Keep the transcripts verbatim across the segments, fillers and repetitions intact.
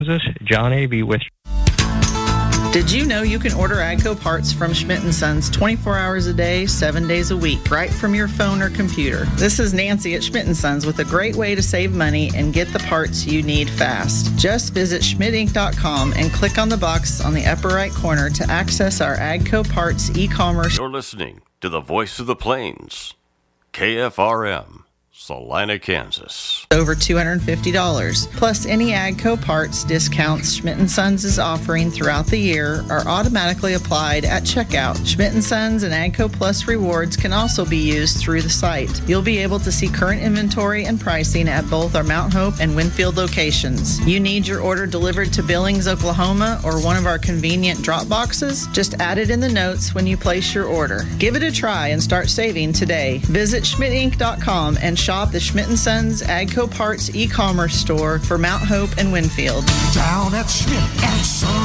Johnny be with you. Did you know you can order AGCO parts from Schmidt and Sons twenty-four hours a day, seven days a week, right from your phone or computer? This is Nancy at Schmidt and Sons with a great way to save money and get the parts you need fast. Just visit schmidt inc dot com and click on the box on the upper right corner to access our AGCO parts e-commerce. You're listening to the Voice of the Plains, K F R M, Salina, Kansas. Over two hundred fifty dollars. Plus, any AGCO parts discounts Schmidt and Sons is offering throughout the year are automatically applied at checkout. Schmidt and Sons and AGCO Plus rewards can also be used through the site. You'll be able to see current inventory and pricing at both our Mount Hope and Winfield locations. You need your order delivered to Billings, Oklahoma, or one of our convenient drop boxes? Just add it in the notes when you place your order. Give it a try and start saving today. Visit schmidt inc dot com and shop Shop the Schmidt and Sons AGCO Parts e-commerce store for Mount Hope and Winfield. Down at Schmidt and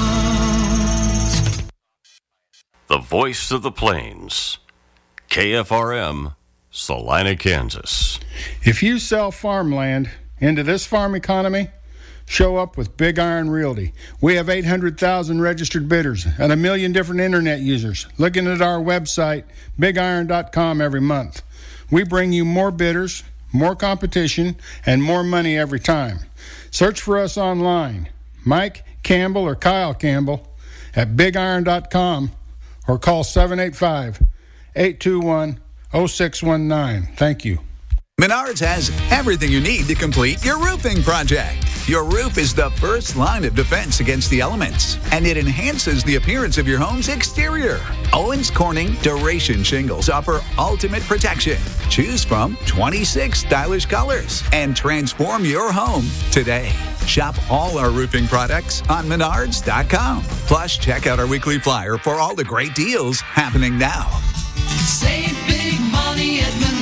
Sons. The Voice of the Plains, K F R M, Salina, Kansas. If you sell farmland into this farm economy, show up with Big Iron Realty. We have eight hundred thousand registered bidders and a million different internet users looking at our website, big iron dot com, every month. We bring you more bidders, more competition, and more money every time. Search for us online, Mike Campbell or Kyle Campbell at big iron dot com, or call seven eight five, eight two one, zero six one nine. Thank you. Menards has everything you need to complete your roofing project. Your roof is the first line of defense against the elements, and it enhances the appearance of your home's exterior. Owens Corning Duration Shingles offer ultimate protection. Choose from twenty-six stylish colors and transform your home today. Shop all our roofing products on menards dot com. Plus, check out our weekly flyer for all the great deals happening now. Save big money at Menards.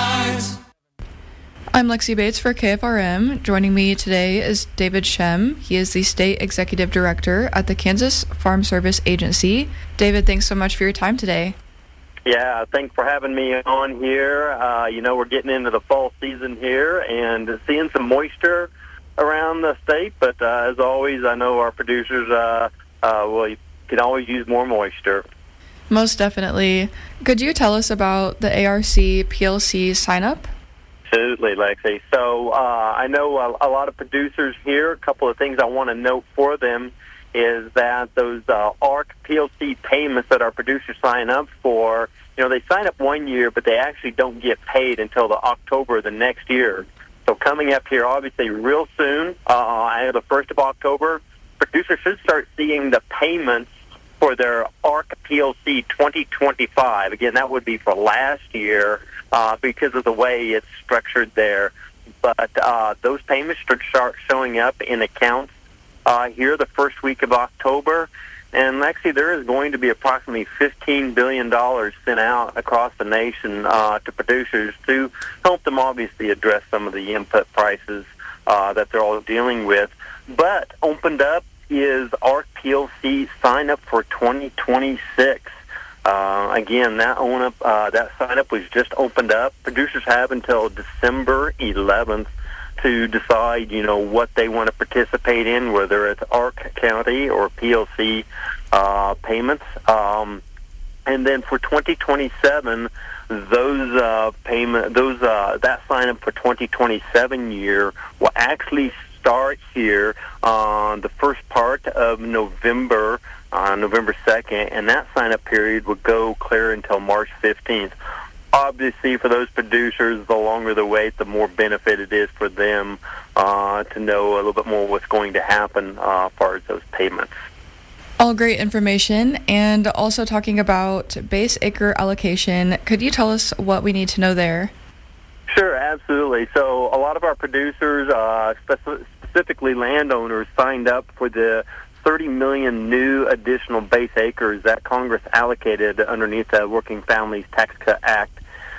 I'm Lexi Bates for K F R M. Joining me today is David Shem. He is the State Executive Director at the Kansas Farm Service Agency. David, thanks so much for your time today. Yeah, thanks for having me on here. Uh, you know, we're getting into the fall season here and seeing some moisture around the state, but uh, as always, I know our producers, uh, uh, well, you can always use more moisture. Most definitely. Could you tell us about the A R C P L C sign-up? Absolutely, Lexi. So uh, I know a, a lot of producers here. A couple of things I want to note for them is that those uh, A R C P L C payments that our producers sign up for, you know, they sign up one year, but they actually don't get paid until the October of the next year. So coming up here, obviously, real soon, uh, the first of October, producers should start seeing the payments for their A R C P L C twenty twenty-five. Again, that would be for last year uh, because of the way it's structured there. But uh, those payments should start showing up in accounts uh, here the first week of October. And actually, there is going to be approximately fifteen billion dollars sent out across the nation uh, to producers to help them obviously address some of the input prices uh, that they're all dealing with. But opened up is A R C P L C sign up for twenty twenty-six. Uh, again, that own up, uh, that sign up was just opened up. Producers have until December eleventh to decide, you know, what they want to participate in, whether it's A R C County or P L C uh, payments. Um, and then for twenty twenty-seven, those uh, payment, those uh, that sign up for twenty twenty-seven year will actually start here on the first part of November, uh, November second, and that sign-up period would go clear until March fifteenth. Obviously, for those producers, the longer the wait, the more benefit it is for them uh, to know a little bit more what's going to happen uh, as far as those payments. All great information, and also talking about base acre allocation. Could you tell us what we need to know there? Sure, absolutely. So a lot of our producers, uh, speci- specifically landowners, signed up for the thirty million new additional base acres that Congress allocated underneath the Working Families Tax Cut Act.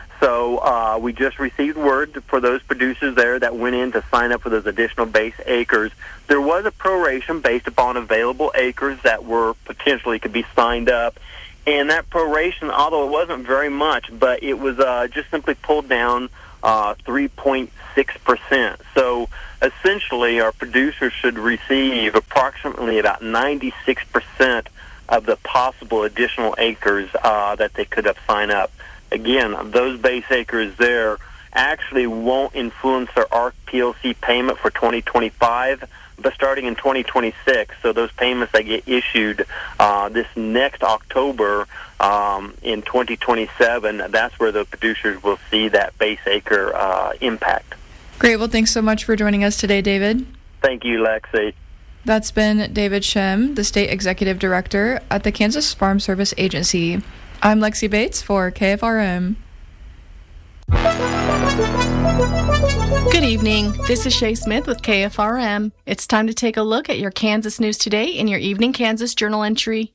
So uh, we just received word for those producers there that went in to sign up for those additional base acres. There was a proration based upon available acres that were potentially could be signed up. And that proration, although it wasn't very much, but it was uh, just simply pulled down uh, three point six percent. So essentially, our producers should receive approximately about ninety-six percent of the possible additional acres uh, that they could have signed up. Again, those base acres there actually won't influence their A R C P L C payment for twenty twenty-five, but starting in twenty twenty-six. So those payments that get issued uh, this next October um, in twenty twenty-seven, that's where the producers will see that base acre uh, impact. Great. Well, thanks so much for joining us today, David. Thank you, Lexi. That's been David Shem, the State Executive Director at the Kansas Farm Service Agency. I'm Lexi Bates for K F R M. Good evening. This is Shay Smith with K F R M. It's time to take a look at your Kansas news today in your Evening Kansas Journal entry.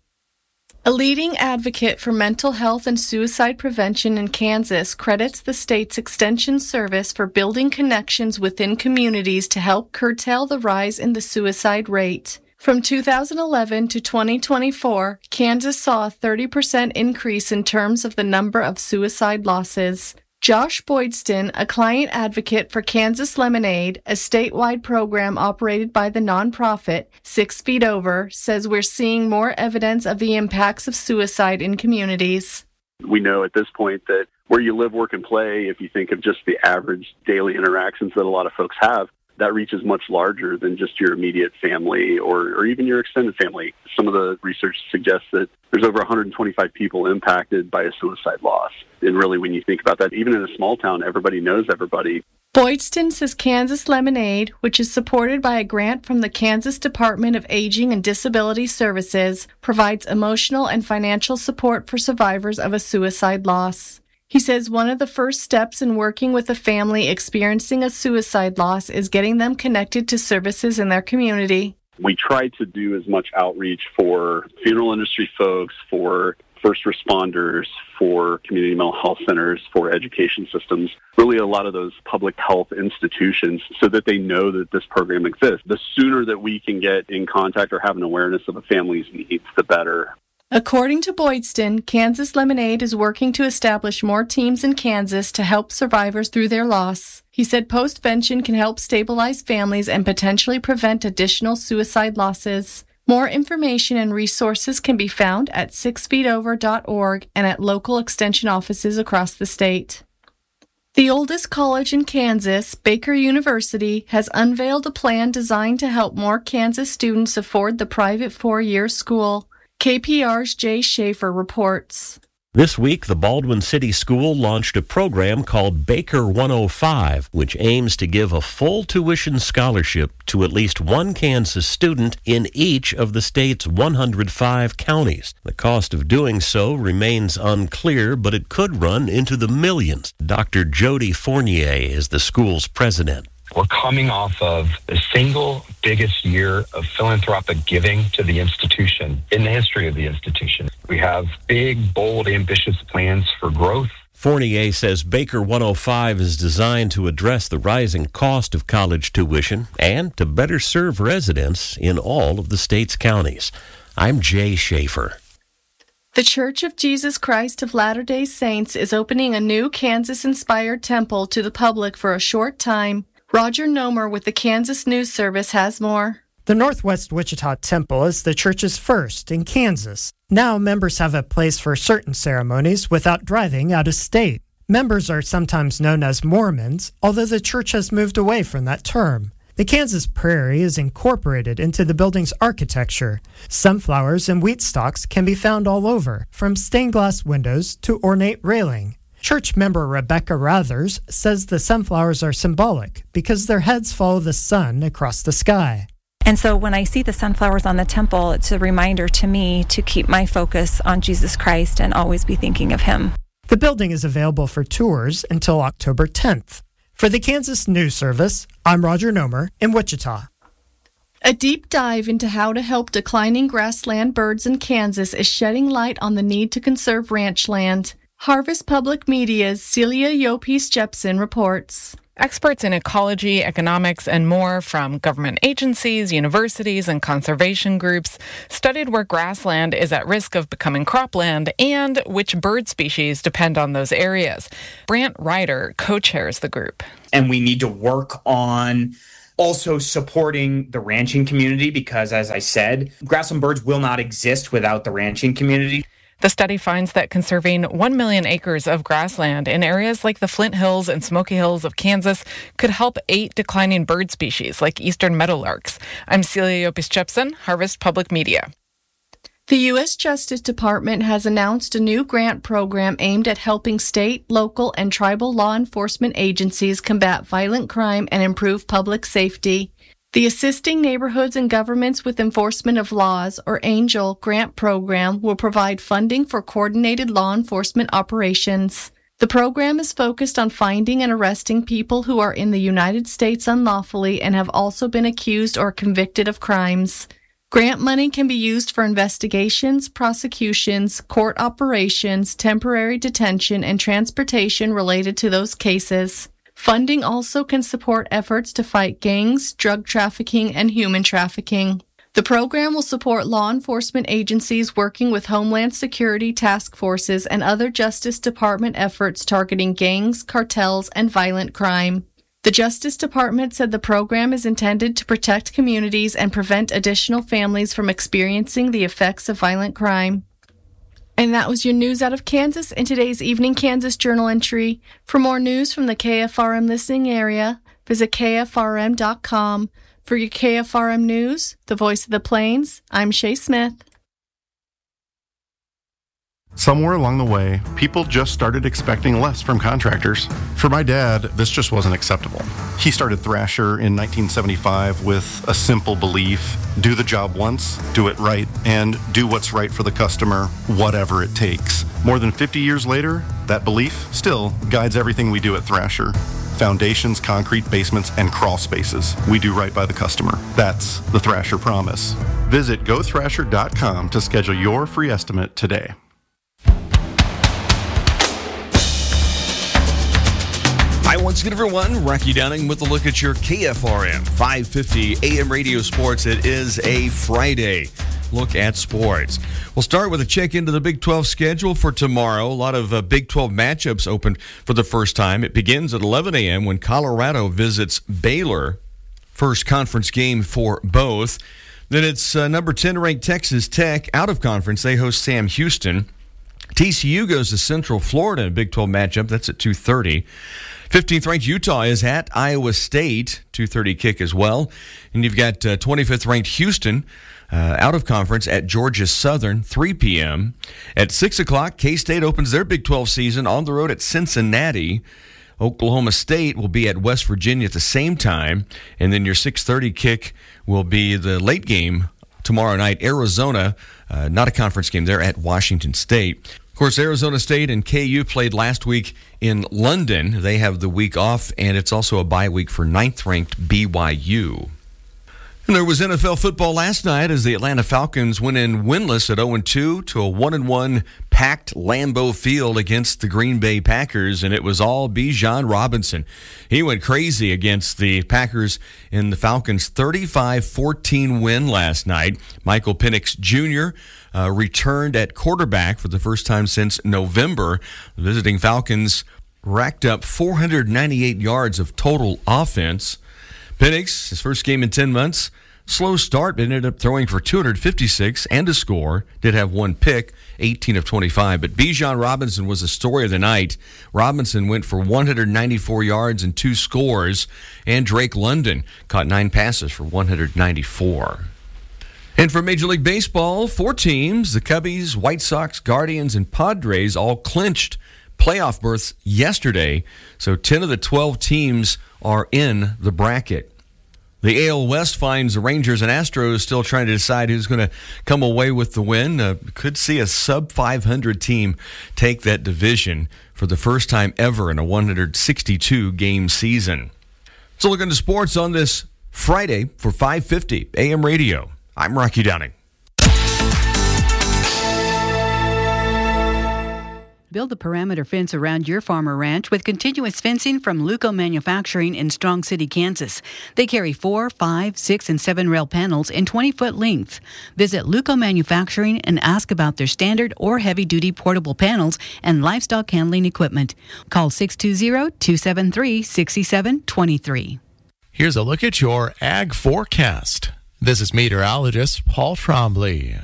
A leading advocate for mental health and suicide prevention in Kansas credits the state's Extension Service for building connections within communities to help curtail the rise in the suicide rate. From two thousand eleven to twenty twenty-four, Kansas saw a thirty percent increase in terms of the number of suicide losses. Josh Boydston, a client advocate for Kansas Lemonade, a statewide program operated by the nonprofit Six Feet Over, says we're seeing more evidence of the impacts of suicide in communities. We know at this point that where you live, work, and play, if you think of just the average daily interactions that a lot of folks have, that reach is much larger than just your immediate family or, or even your extended family. Some of the research suggests that there's over one hundred twenty-five people impacted by a suicide loss. And really, when you think about that, even in a small town, everybody knows everybody. Boydston says Kansas Lemonade, which is supported by a grant from the Kansas Department of Aging and Disability Services, provides emotional and financial support for survivors of a suicide loss. He says one of the first steps in working with a family experiencing a suicide loss is getting them connected to services in their community. We try to do as much outreach for funeral industry folks, for first responders, for community mental health centers, for education systems, really a lot of those public health institutions so that they know that this program exists. The sooner that we can get in contact or have an awareness of a family's needs, the better. According to Boydston, Kansas Lemonade is working to establish more teams in Kansas to help survivors through their loss. He said postvention can help stabilize families and potentially prevent additional suicide losses. More information and resources can be found at six feet over dot org and at local extension offices across the state. The oldest college in Kansas, Baker University, has unveiled a plan designed to help more Kansas students afford the private four-year school. K P R's Jay Schaefer reports. This week, the Baldwin City School launched a program called Baker one oh five, which aims to give a full tuition scholarship to at least one Kansas student in each of the state's one hundred five counties. The cost of doing so remains unclear, but it could run into the millions. Doctor Jody Fournier is the school's president. We're coming off of the single biggest year of philanthropic giving to the institution in the history of the institution. We have big, bold, ambitious plans for growth. Fournier says Baker one oh five is designed to address the rising cost of college tuition and to better serve residents in all of the state's counties. I'm Jay Schaefer. The Church of Jesus Christ of Latter-day Saints is opening a new Kansas-inspired temple to the public for a short time. Roger Nomer with the Kansas News Service has more. The Northwest Wichita Temple is the church's first in Kansas. Now members have a place for certain ceremonies without driving out of state. Members are sometimes known as Mormons, although the church has moved away from that term. The Kansas Prairie is incorporated into the building's architecture. Sunflowers and wheat stalks can be found all over, from stained glass windows to ornate railing. Church member Rebecca Rathers says the sunflowers are symbolic because their heads follow the sun across the sky. And so when I see the sunflowers on the temple, it's a reminder to me to keep my focus on Jesus Christ and always be thinking of him. The building is available for tours until October tenth. For the Kansas News Service, I'm Roger Nomer in Wichita. A deep dive into how to help declining grassland birds in Kansas is shedding light on the need to conserve ranch land. Harvest Public Media's Celia Yopes Jepson reports. Experts in ecology, economics, and more from government agencies, universities, and conservation groups studied where grassland is at risk of becoming cropland and which bird species depend on those areas. Brant Ryder co-chairs the group. And we need to work on also supporting the ranching community because, as I said, grassland birds will not exist without the ranching community. The study finds that conserving one million acres of grassland in areas like the Flint Hills and Smoky Hills of Kansas could help eight declining bird species like eastern meadowlarks. I'm Celia Yopis-Jepson, Harvest Public Media. The U S Justice Department has announced a new grant program aimed at helping state, local, and tribal law enforcement agencies combat violent crime and improve public safety. The Assisting Neighborhoods and Governments with Enforcement of Laws, or ANGEL, grant program will provide funding for coordinated law enforcement operations. The program is focused on finding and arresting people who are in the United States unlawfully and have also been accused or convicted of crimes. Grant money can be used for investigations, prosecutions, court operations, temporary detention, and transportation related to those cases. Funding also can support efforts to fight gangs, drug trafficking, and human trafficking. The program will support law enforcement agencies working with Homeland Security task forces and other Justice Department efforts targeting gangs, cartels, and violent crime. The Justice Department said the program is intended to protect communities and prevent additional families from experiencing the effects of violent crime. And that was your news out of Kansas in today's Evening Kansas Journal entry. For more news from the K F R M listening area, visit K F R M dot com. For your K F R M News, the voice of the Plains, I'm Shay Smith. Somewhere along the way, people just started expecting less from contractors. For my dad, this just wasn't acceptable. He started Thrasher in nineteen seventy-five with a simple belief: do the job once, do it right, and do what's right for the customer, whatever it takes. More than fifty years later, that belief still guides everything we do at Thrasher. Foundations, concrete, basements, and crawl spaces. We do right by the customer. That's the Thrasher promise. Visit go thrasher dot com to schedule your free estimate today. Hi, once again, everyone. Rocky Downing with a look at your K F R M five fifty A M radio sports. It is a Friday look at sports. We'll start with a check into the Big twelve schedule for tomorrow. A lot of uh, Big twelve matchups open for the first time. It begins at eleven a.m. when Colorado visits Baylor. First conference game for both. Then it's uh, number ten ranked Texas Tech out of conference. They host Sam Houston. T C U goes to Central Florida in a Big twelve matchup. That's at two thirty. fifteenth ranked Utah is at Iowa State, two thirty kick as well. And you've got uh, twenty-fifth ranked Houston uh, out of conference at Georgia Southern, three p.m. At six o'clock, K-State opens their Big twelve season on the road at Cincinnati. Oklahoma State will be at West Virginia at the same time. And then your six thirty kick will be the late game tomorrow night. Arizona, uh, not a conference game, they're at Washington State. Of course, Arizona State and K U played last week in London. They have the week off, and it's also a bye week for ninth-ranked B Y U. And there was N F L football last night as the Atlanta Falcons went in winless at oh and two to a one and one packed Lambeau Field against the Green Bay Packers, and it was all Bijan Robinson. He went crazy against the Packers in the Falcons' thirty-five fourteen win last night. Michael Penix Junior uh, returned at quarterback for the first time since November. The visiting Falcons racked up four hundred ninety-eight yards of total offense. Penix, his first game in ten months, slow start, but ended up throwing for two hundred fifty-six and a score. Did have one pick, eighteen of twenty-five. But Bijan Robinson was the story of the night. Robinson went for one hundred ninety-four yards and two scores. And Drake London caught nine passes for one hundred ninety-four. And for Major League Baseball, four teams, the Cubbies, White Sox, Guardians, and Padres, all clinched playoff berths yesterday. So ten of the twelve teams are in the bracket. The A L West finds the Rangers and Astros still trying to decide who's going to come away with the win. Uh, could see a sub five hundred team take that division for the first time ever in a one hundred sixty-two game season. So look into sports on this Friday for five fifty A M radio. I'm Rocky Downing. Build a perimeter fence around your farm or ranch with continuous fencing from Luco Manufacturing in Strong City, Kansas. They carry four, five, six, and seven rail panels in twenty-foot length. Visit Luco Manufacturing and ask about their standard or heavy-duty portable panels and livestock handling equipment. Call six two zero, two seven three, six seven two three. Here's a look at your ag forecast. This is meteorologist Paul Trombley.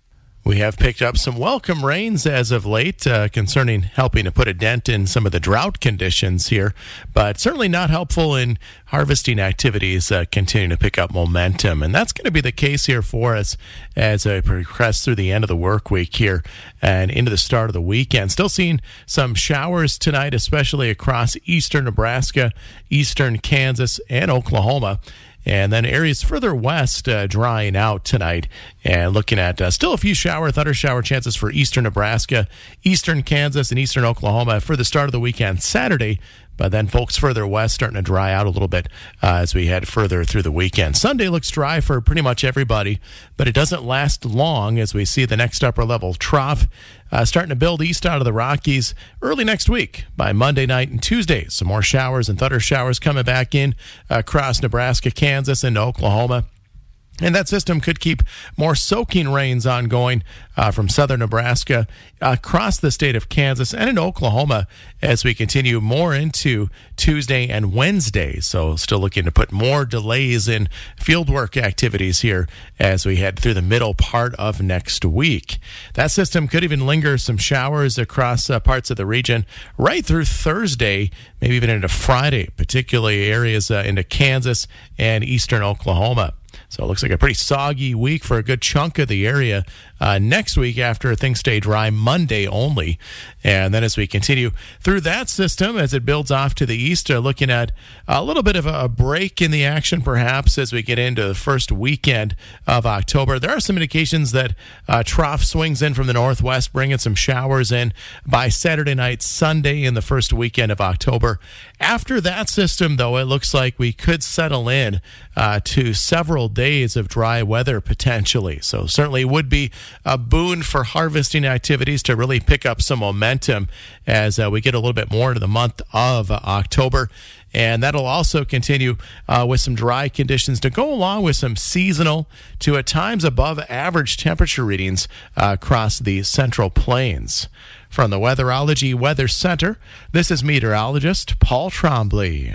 We have picked up some welcome rains as of late, uh, concerning helping to put a dent in some of the drought conditions here, but certainly not helpful in harvesting activities uh, continuing to pick up momentum. And that's going to be the case here for us as I progress through the end of the work week here and into the start of the weekend. Still seeing some showers tonight, especially across eastern Nebraska, eastern Kansas, and Oklahoma. And then areas further west uh, drying out tonight, and looking at uh, still a few shower, thunder shower chances for eastern Nebraska, eastern Kansas, and eastern Oklahoma for the start of the weekend Saturday. But then folks further west starting to dry out a little bit uh, as we head further through the weekend. Sunday looks dry for pretty much everybody, but it doesn't last long as we see the next upper level trough uh, starting to build east out of the Rockies early next week. By Monday night and Tuesday, some more showers and thunder showers coming back in across Nebraska, Kansas, and Oklahoma. And that system could keep more soaking rains ongoing uh, from southern Nebraska across the state of Kansas and in Oklahoma as we continue more into Tuesday and Wednesday. So still looking to put more delays in fieldwork activities here as we head through the middle part of next week. That system could even linger some showers across uh, parts of the region right through Thursday, maybe even into Friday, particularly areas uh, into Kansas and eastern Oklahoma. So it looks like a pretty soggy week for a good chunk of the area uh, next week after things stay dry Monday only. And then as we continue through that system, as it builds off to the east, uh, looking at a little bit of a break in the action perhaps as we get into the first weekend of October. There are some indications that uh, trough swings in from the northwest, bringing some showers in by Saturday night, Sunday in the first weekend of October. After that system, though, it looks like we could settle in uh, to several days of dry weather potentially. So certainly would be a boon for harvesting activities to really pick up some momentum as uh, we get a little bit more into the month of uh, October. And that'll also continue uh, with some dry conditions to go along with some seasonal to at times above average temperature readings uh, across the Central Plains. From the Weatherology Weather Center, this is meteorologist Paul Trombley.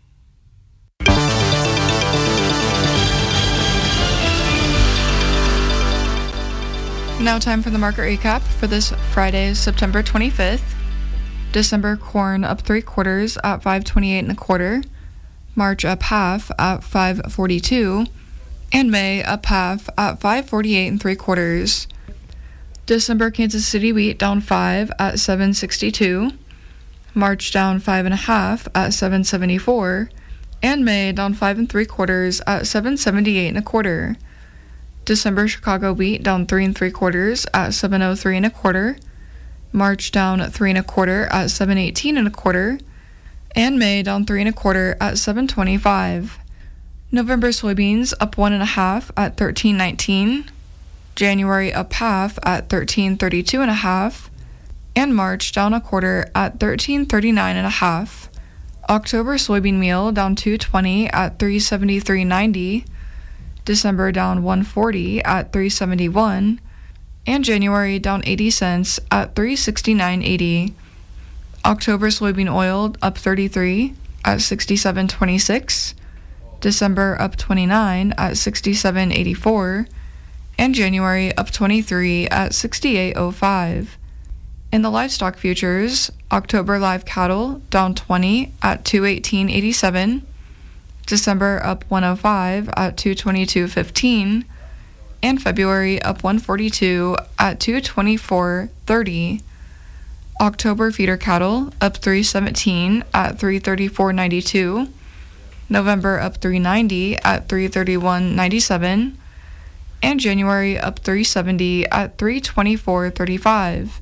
Now time for the market recap for this Friday, September twenty-fifth. December corn up three quarters at five twenty-eight and a quarter. March up half at five forty-two. And May up half at five forty-eight and three quarters. December Kansas City wheat down five at seven sixty-two. March down five and a half at seven seventy-four. And May down five and three quarters at seven seventy-eight and a quarter. December Chicago wheat down three and three quarters at seven oh three and a quarter. March down three and a quarter at seven eighteen and a quarter. And May down three and a quarter at seven twenty-five. November soybeans up one and a half at thirteen nineteen. January up half at thirteen thirty-two and a half. And March down a quarter at thirteen thirty-nine and a half. October soybean meal down two twenty at three seventy-three ninety. December down one forty at three seventy-one, and January down eighty cents at three sixty-nine eighty. October soybean oil up thirty-three at sixty-seven twenty-six, December up twenty-nine at sixty-seven eighty-four, and January up twenty-three at sixty-eight oh five. In the livestock futures, October live cattle down twenty at two eighteen eighty-seven. December up one oh five at two twenty-two fifteen, and February up one forty-two at two twenty-four thirty. October feeder cattle up three seventeen at three thirty-four ninety-two. November up three ninety at three thirty-one ninety-seven, and January up three seventy at three twenty-four thirty-five.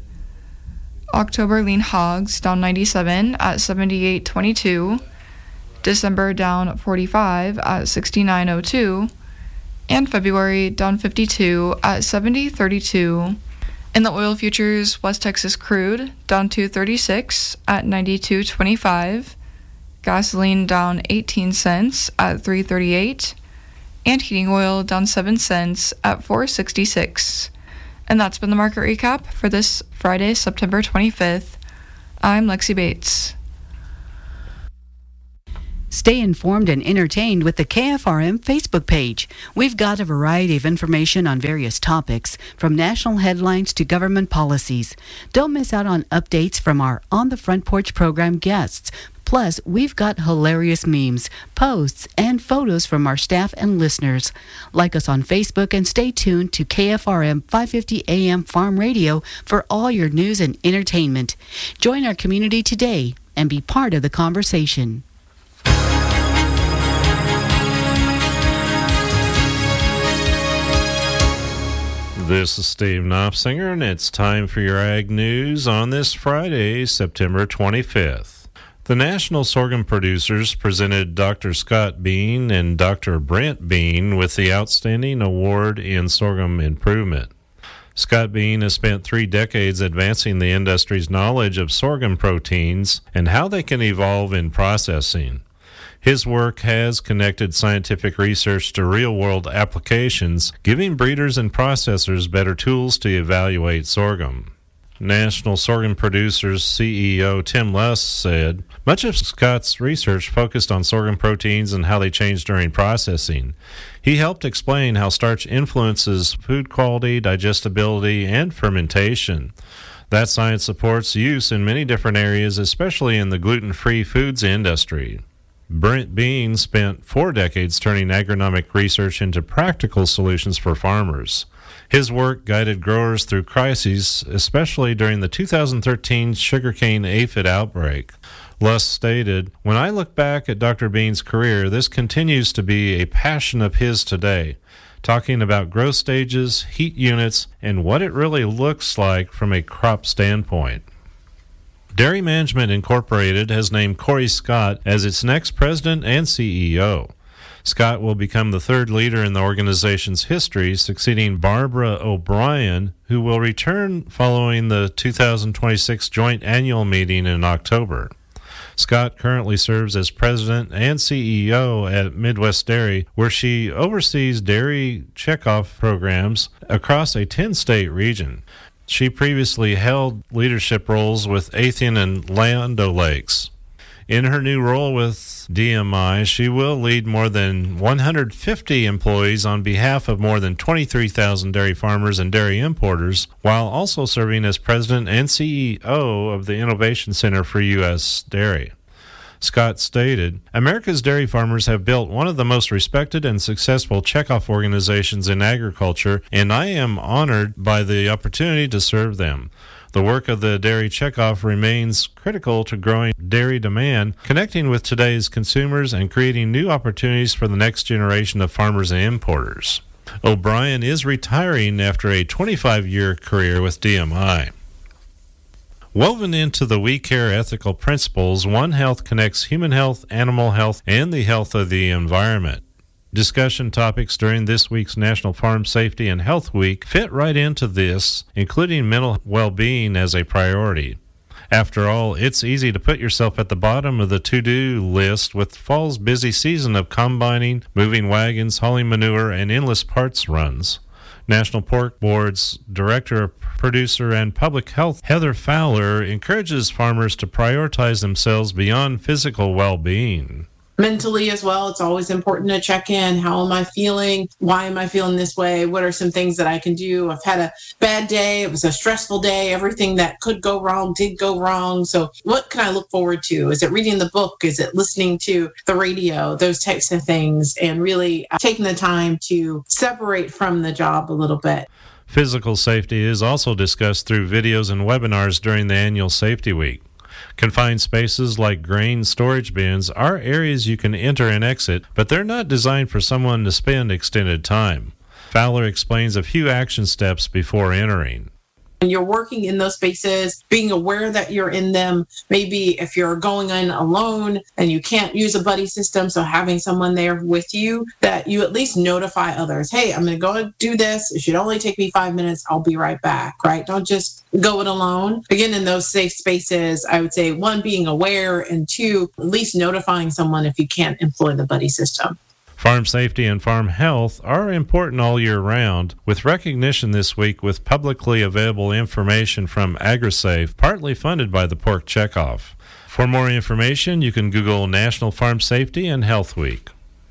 October lean hogs down ninety-seven at seventy-eight twenty-two. December down forty-five at sixty-nine oh two, and February down fifty-two at seventy thirty-two. In the oil futures, West Texas crude down two thirty-six at ninety-two twenty-five. Gasoline down eighteen cents at three thirty-eight. And heating oil down seven cents at four sixty-six. And that's been the market recap for this Friday, September twenty-fifth. I'm Lexi Bates. Stay informed and entertained with the K F R M Facebook page. We've got a variety of information on various topics, from national headlines to government policies. Don't miss out on updates from our On the Front Porch program guests. Plus, we've got hilarious memes, posts, and photos from our staff and listeners. Like us on Facebook and stay tuned to K F R M five fifty A M Farm Radio for all your news and entertainment. Join our community today and be part of the conversation. This is Steve Knopfsinger, and it's time for your Ag News on this Friday, September twenty-fifth. The National Sorghum Producers presented Doctor Scott Bean and Doctor Brent Bean with the Outstanding Award in Sorghum Improvement. Scott Bean has spent three decades advancing the industry's knowledge of sorghum proteins and how they can evolve in processing. His work has connected scientific research to real-world applications, giving breeders and processors better tools to evaluate sorghum. National Sorghum Producers C E O Tim Luss said, "Much of Scott's research focused on sorghum proteins and how they change during processing. He helped explain how starch influences food quality, digestibility, and fermentation. That science supports use in many different areas, especially in the gluten-free foods industry." Brent Bean spent four decades turning agronomic research into practical solutions for farmers. His work guided growers through crises, especially during the two thousand thirteen sugarcane aphid outbreak. Luss stated, "When I look back at Doctor Bean's career, this continues to be a passion of his today, talking about growth stages, heat units, and what it really looks like from a crop standpoint." Dairy Management Incorporated has named Corey Scott as its next president and C E O. Scott will become the third leader in the organization's history, succeeding Barbara O'Brien, who will return following the two thousand twenty-six joint annual meeting in October. Scott currently serves as president and C E O at Midwest Dairy, where she oversees dairy checkoff programs across a ten-state region. She previously held leadership roles with Athien and Land O'Lakes. In her new role with D M I, she will lead more than one hundred fifty employees on behalf of more than twenty-three thousand dairy farmers and dairy importers, while also serving as president and C E O of the Innovation Center for U S Dairy. Scott stated, "America's dairy farmers have built one of the most respected and successful checkoff organizations in agriculture, and I am honored by the opportunity to serve them. The work of the Dairy Checkoff remains critical to growing dairy demand, connecting with today's consumers and creating new opportunities for the next generation of farmers and importers." O'Brien is retiring after a twenty-five-year career with D M I. Woven into the We Care ethical principles, One Health connects human health, animal health, and the health of the environment. Discussion topics during this week's National Farm Safety and Health Week fit right into this, including mental well-being as a priority. After all, it's easy to put yourself at the bottom of the to-do list with fall's busy season of combining, moving wagons, hauling manure, and endless parts runs. National Pork Board's Director of Producer and Public Health, Heather Fowler, encourages farmers to prioritize themselves beyond physical well-being. Mentally as well, it's always important to check in. How am I feeling? Why am I feeling this way? What are some things that I can do? I've had a bad day. It was a stressful day. Everything that could go wrong did go wrong. So what can I look forward to? Is it reading the book? Is it listening to the radio? Those types of things. And really taking the time to separate from the job a little bit. Physical safety is also discussed through videos and webinars during the annual Safety Week. Confined spaces like grain storage bins are areas you can enter and exit, but they're not designed for someone to spend extended time. Fowler explains a few action steps before entering. When you're working in those spaces, being aware that you're in them, maybe if you're going in alone and you can't use a buddy system, so having someone there with you, that you at least notify others, hey, I'm going to go and do this. It should only take me five minutes. I'll be right back, right? Don't just go it alone. Again, in those safe spaces, I would say, one, being aware, and two, at least notifying someone if you can't employ the buddy system. Farm safety and farm health are important all year round, with recognition this week with publicly available information from AgriSafe, partly funded by the Pork Checkoff. For more information, you can Google National Farm Safety and Health Week.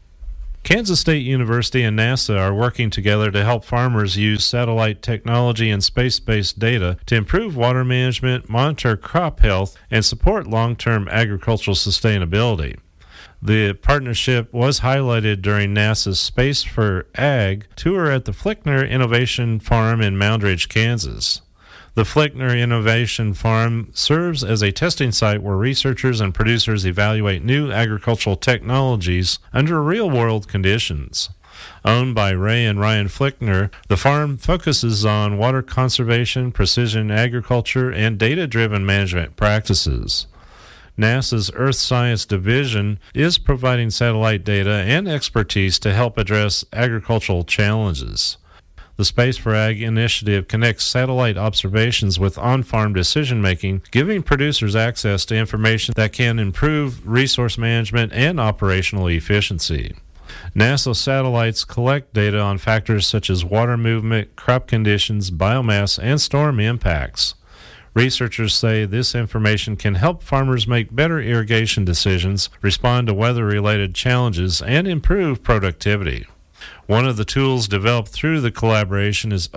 Kansas State University and NASA are working together to help farmers use satellite technology and space-based data to improve water management, monitor crop health, and support long-term agricultural sustainability. The partnership was highlighted during NASA's Space for Ag tour at the Flickner Innovation Farm in Moundridge, Kansas. The Flickner Innovation Farm serves as a testing site where researchers and producers evaluate new agricultural technologies under real-world conditions. Owned by Ray and Ryan Flickner, the farm focuses on water conservation, precision agriculture, and data-driven management practices. NASA's Earth Science Division is providing satellite data and expertise to help address agricultural challenges. The Space for Ag initiative connects satellite observations with on-farm decision-making, giving producers access to information that can improve resource management and operational efficiency. NASA satellites collect data on factors such as water movement, crop conditions, biomass, and storm impacts. Researchers say this information can help farmers make better irrigation decisions, respond to weather-related challenges, and improve productivity. One of the tools developed through the collaboration is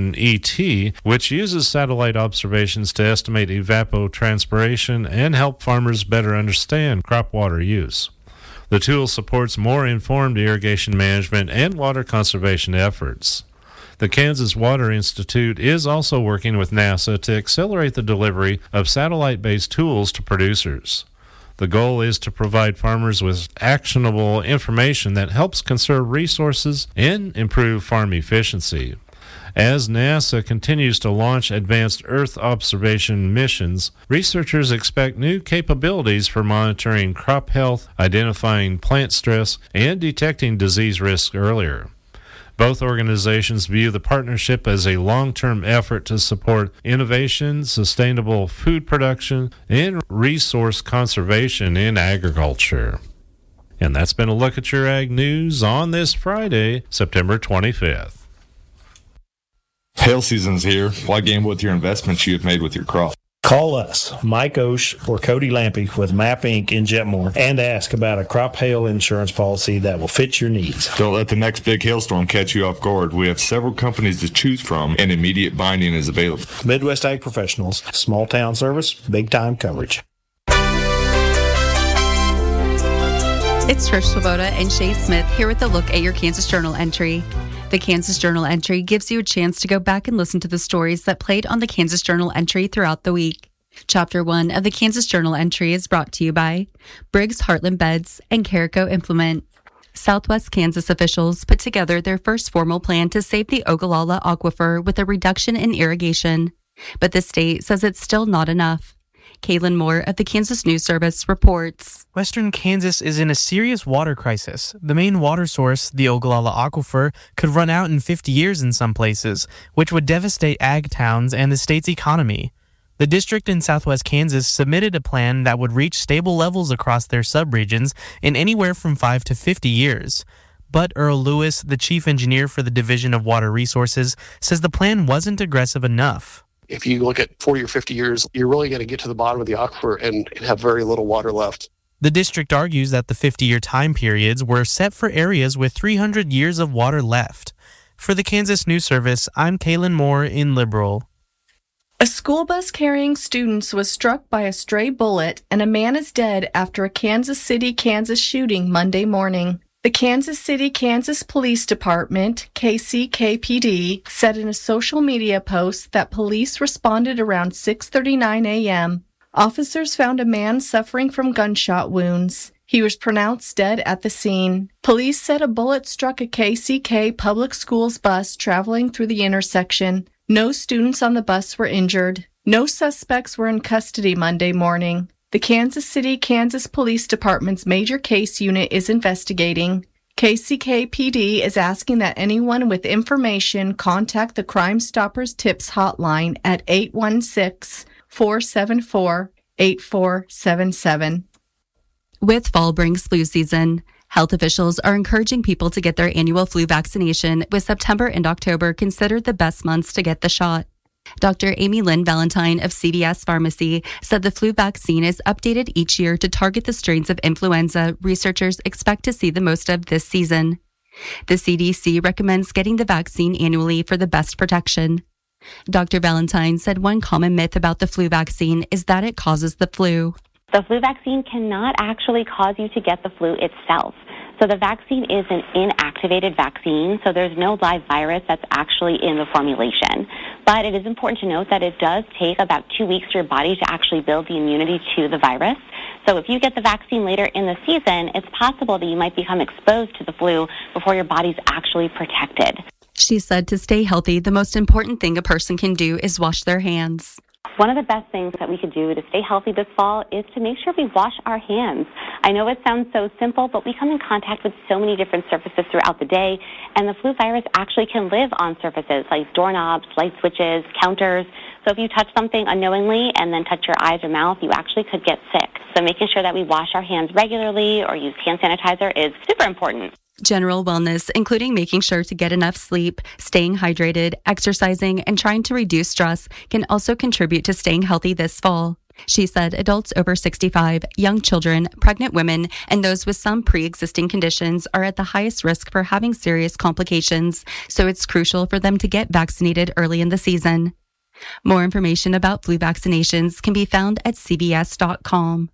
OpenET, which uses satellite observations to estimate evapotranspiration and help farmers better understand crop water use. The tool supports more informed irrigation management and water conservation efforts. The Kansas Water Institute is also working with NASA to accelerate the delivery of satellite-based tools to producers. The goal is to provide farmers with actionable information that helps conserve resources and improve farm efficiency. As NASA continues to launch advanced Earth observation missions, researchers expect new capabilities for monitoring crop health, identifying plant stress, and detecting disease risk earlier. Both organizations view the partnership as a long-term effort to support innovation, sustainable food production, and resource conservation in agriculture. And that's been a look at your ag news on this Friday, September twenty-fifth. Hail season's here. Why gamble with your investments you have made with your crop? Call us, Mike Osh or Cody Lampy with MAP Incorporated in Jetmore, and ask about a crop hail insurance policy that will fit your needs. Don't let the next big hailstorm catch you off guard. We have several companies to choose from, and immediate binding is available. Midwest Ag Professionals, small town service, big time coverage. It's Trish Swoboda and Shay Smith here with a look at your Kansas Journal entry. The Kansas Journal entry gives you a chance to go back and listen to the stories that played on the Kansas Journal entry throughout the week. Chapter one of the Kansas Journal entry is brought to you by Briggs Heartland Beds and Carico Implement. Southwest Kansas officials put together their first formal plan to save the Ogallala Aquifer with a reduction in irrigation. But the state says it's still not enough. Kaylin Moore of the Kansas News Service reports. Western Kansas is in a serious water crisis. The main water source, the Ogallala Aquifer, could run out in fifty years in some places, which would devastate ag towns and the state's economy. The district in southwest Kansas submitted a plan that would reach stable levels across their subregions in anywhere from five to fifty years. But Earl Lewis, the chief engineer for the Division of Water Resources, says the plan wasn't aggressive enough. If you look at forty or fifty years, you're really going to get to the bottom of the aquifer and, and have very little water left. The district argues that the fifty-year time periods were set for areas with three hundred years of water left. For the Kansas News Service, I'm Kaylin Moore in Liberal. A school bus carrying students was struck by a stray bullet, and a man is dead after a Kansas City, Kansas shooting Monday morning. The Kansas City, Kansas Police Department, K C K P D, said in a social media post that police responded around six thirty-nine a.m. Officers found a man suffering from gunshot wounds. He was pronounced dead at the scene. Police said a bullet struck a K C K public schools bus traveling through the intersection. No students on the bus were injured. No suspects were in custody Monday morning. The Kansas City, Kansas Police Department's Major Case Unit is investigating. K C K P D is asking that anyone with information contact the Crime Stoppers Tips hotline at eight one six, four seven four, eight four seven seven. With fall brings flu season, health officials are encouraging people to get their annual flu vaccination, with September and October considered the best months to get the shot. Doctor Amy Lynn Valentine of C V S Pharmacy said the flu vaccine is updated each year to target the strains of influenza researchers expect to see the most of this season. The C D C recommends getting the vaccine annually for the best protection. Doctor Valentine said one common myth about the flu vaccine is that it causes the flu. The flu vaccine cannot actually cause you to get the flu itself. So the vaccine is an inactivated vaccine, so there's no live virus that's actually in the formulation. But it is important to note that it does take about two weeks for your body to actually build the immunity to the virus. So if you get the vaccine later in the season, it's possible that you might become exposed to the flu before your body's actually protected. She said to stay healthy, the most important thing a person can do is wash their hands. One of the best things that we could do to stay healthy this fall is to make sure we wash our hands. I know it sounds so simple, but we come in contact with so many different surfaces throughout the day, and the flu virus actually can live on surfaces like doorknobs, light switches, counters. So if you touch something unknowingly and then touch your eyes or mouth, you actually could get sick. So making sure that we wash our hands regularly or use hand sanitizer is super important. General wellness, including making sure to get enough sleep, staying hydrated, exercising, and trying to reduce stress, can also contribute to staying healthy this fall. She said adults over sixty-five, young children, pregnant women, and those with some pre-existing conditions are at the highest risk for having serious complications, so it's crucial for them to get vaccinated early in the season. More information about flu vaccinations can be found at C B S dot com.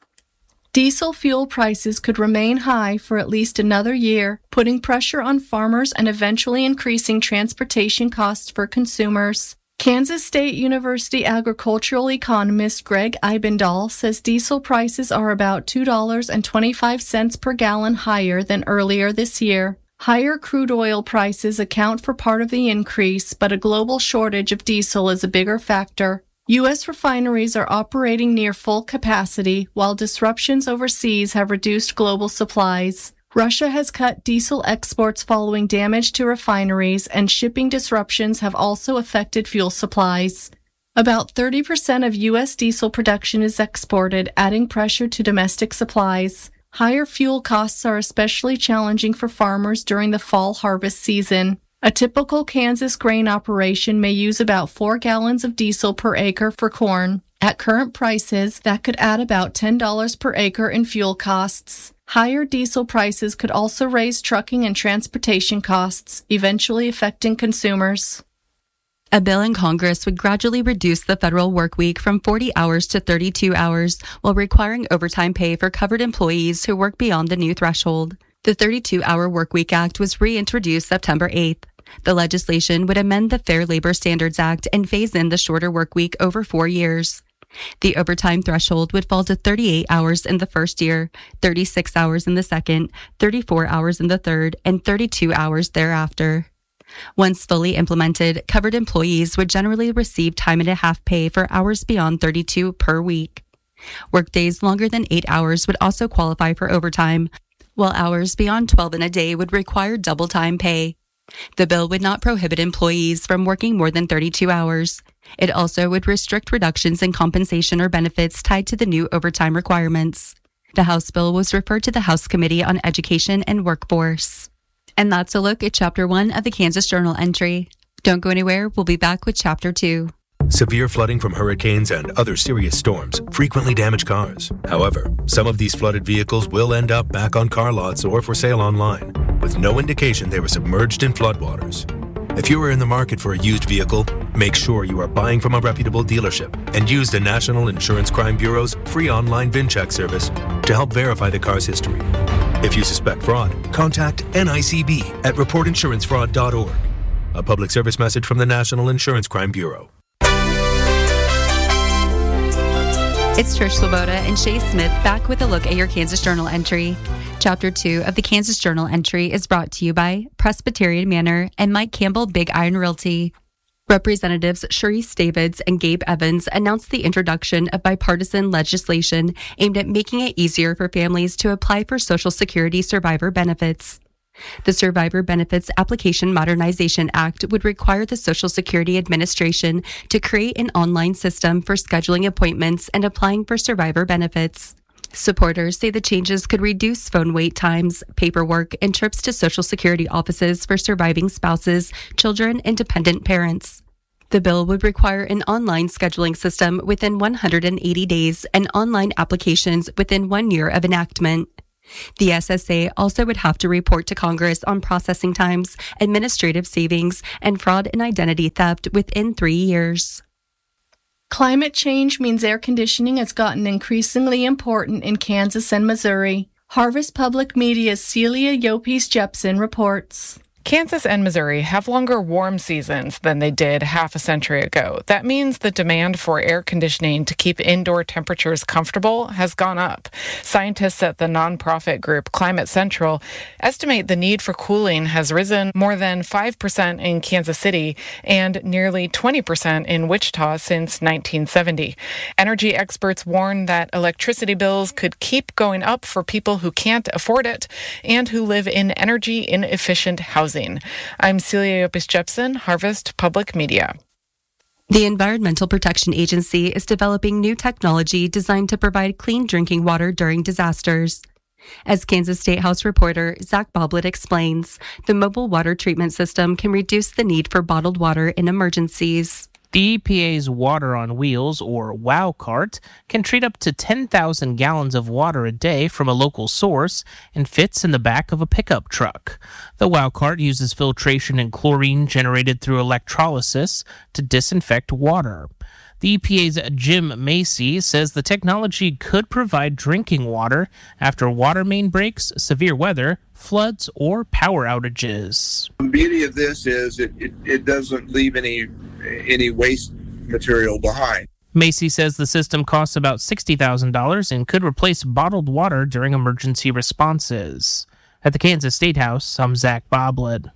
Diesel fuel prices could remain high for at least another year, putting pressure on farmers and eventually increasing transportation costs for consumers. Kansas State University agricultural economist Greg Eibendahl says diesel prices are about two dollars and twenty-five cents per gallon higher than earlier this year. Higher crude oil prices account for part of the increase, but a global shortage of diesel is a bigger factor. U S refineries are operating near full capacity, while disruptions overseas have reduced global supplies. Russia has cut diesel exports following damage to refineries, and shipping disruptions have also affected fuel supplies. About thirty percent of U S diesel production is exported, adding pressure to domestic supplies. Higher fuel costs are especially challenging for farmers during the fall harvest season. A typical Kansas grain operation may use about four gallons of diesel per acre for corn. At current prices, that could add about ten dollars per acre in fuel costs. Higher diesel prices could also raise trucking and transportation costs, eventually affecting consumers. A bill in Congress would gradually reduce the federal work week from forty hours to thirty-two hours, while requiring overtime pay for covered employees who work beyond the new threshold. The thirty-two hour Workweek Act was reintroduced September eighth. The legislation would amend the Fair Labor Standards Act and phase in the shorter work week over four years. The overtime threshold would fall to thirty-eight hours in the first year, thirty-six hours in the second, thirty-four hours in the third, and thirty-two hours thereafter. Once fully implemented, covered employees would generally receive time and a half pay for hours beyond thirty-two per week. Workdays longer than eight hours would also qualify for overtime, while hours beyond twelve in a day would require double time pay. The bill would not prohibit employees from working more than thirty-two hours. It also would restrict reductions in compensation or benefits tied to the new overtime requirements. The House bill was referred to the House Committee on Education and Workforce. And that's a look at Chapter one of the Kansas Journal entry. Don't go anywhere. We'll be back with Chapter two. Severe flooding from hurricanes and other serious storms frequently damage cars. However, some of these flooded vehicles will end up back on car lots or for sale online, with no indication they were submerged in floodwaters. If you are in the market for a used vehicle, make sure you are buying from a reputable dealership and use the National Insurance Crime Bureau's free online VIN check service to help verify the car's history. If you suspect fraud, contact N I C B at report insurance fraud dot org. A public service message from the National Insurance Crime Bureau. It's Trish Swoboda and Shay Smith back with a look at your Kansas Journal entry. Chapter two of the Kansas Journal entry is brought to you by Presbyterian Manor and Mike Campbell Big Iron Realty. Representatives Sharice Davids and Gabe Evans announced the introduction of bipartisan legislation aimed at making it easier for families to apply for Social Security survivor benefits. The Survivor Benefits Application Modernization Act would require the Social Security Administration to create an online system for scheduling appointments and applying for survivor benefits. Supporters say the changes could reduce phone wait times, paperwork, and trips to Social Security offices for surviving spouses, children, and dependent parents. The bill would require an online scheduling system within one hundred eighty days and online applications within one year of enactment. The S S A also would have to report to Congress on processing times, administrative savings, and fraud and identity theft within three years. Climate change means air conditioning has gotten increasingly important in Kansas and Missouri. Harvest Public Media's Celia Yopes-Jepson reports. Kansas and Missouri have longer warm seasons than they did half a century ago. That means the demand for air conditioning to keep indoor temperatures comfortable has gone up. Scientists at the nonprofit group Climate Central estimate the need for cooling has risen more than five percent in Kansas City and nearly twenty percent in Wichita since nineteen seventy. Energy experts warn that electricity bills could keep going up for people who can't afford it and who live in energy-inefficient housing. I'm Celia Yopes-Jepson, Harvest Public Media. The Environmental Protection Agency is developing new technology designed to provide clean drinking water during disasters. As Kansas State House reporter Zach Boblet explains, the mobile water treatment system can reduce the need for bottled water in emergencies. The E P A's Water on Wheels, or WOW cart, can treat up to ten thousand gallons of water a day from a local source and fits in the back of a pickup truck. The WOW cart uses filtration and chlorine generated through electrolysis to disinfect water. The E P A's Jim Macy says the technology could provide drinking water after water main breaks, severe weather, floods, or power outages. The beauty of this is it, it, it doesn't leave any any waste material behind. Macy says the system costs about sixty thousand dollars and could replace bottled water during emergency responses. At the Kansas State House, I'm Zach Boblet.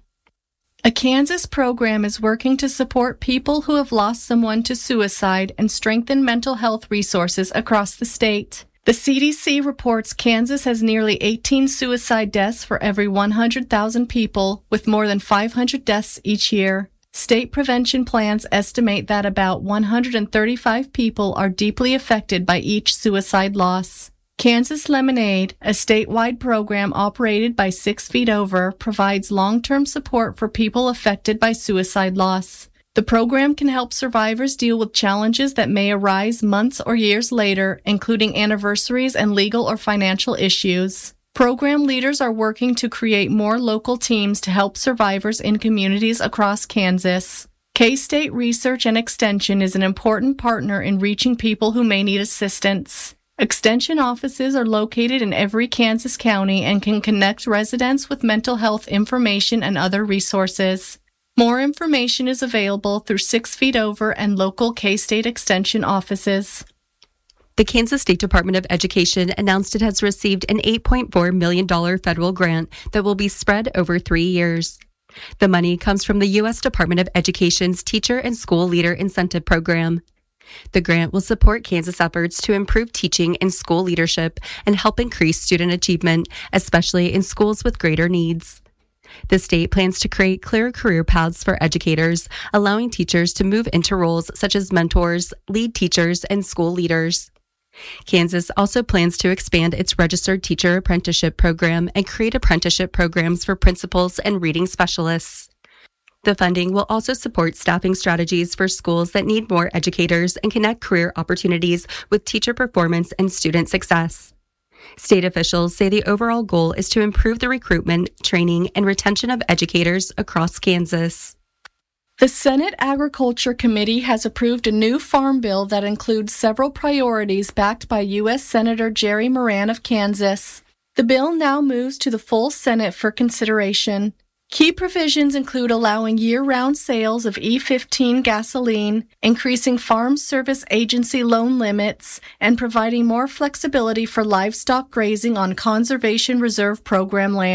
A Kansas program is working to support people who have lost someone to suicide and strengthen mental health resources across the state. The C D C reports Kansas has nearly eighteen suicide deaths for every one hundred thousand people, with more than five hundred deaths each year. State prevention plans estimate that about one hundred thirty-five people are deeply affected by each suicide loss. Kansas Lemonade, a statewide program operated by Six Feet Over, provides long-term support for people affected by suicide loss. The program can help survivors deal with challenges that may arise months or years later, including anniversaries and legal or financial issues. Program leaders are working to create more local teams to help survivors in communities across Kansas. K-State Research and Extension is an important partner in reaching people who may need assistance. Extension offices are located in every Kansas county and can connect residents with mental health information and other resources. More information is available through Six Feet Over and local K-State Extension offices. The Kansas State Department of Education announced it has received an eight point four million dollars federal grant that will be spread over three years. The money comes from the U S Department of Education's Teacher and School Leader Incentive Program. The grant will support Kansas efforts to improve teaching and school leadership and help increase student achievement, especially in schools with greater needs. The state plans to create clear career paths for educators, allowing teachers to move into roles such as mentors, lead teachers, and school leaders. Kansas also plans to expand its registered teacher apprenticeship program and create apprenticeship programs for principals and reading specialists. The funding will also support staffing strategies for schools that need more educators and connect career opportunities with teacher performance and student success. State officials say the overall goal is to improve the recruitment, training, and retention of educators across Kansas. The Senate Agriculture Committee has approved a new farm bill that includes several priorities backed by U S Senator Jerry Moran of Kansas. The bill now moves to the full Senate for consideration. Key provisions include allowing year-round sales of E fifteen gasoline, increasing Farm Service Agency loan limits, and providing more flexibility for livestock grazing on Conservation Reserve Program land.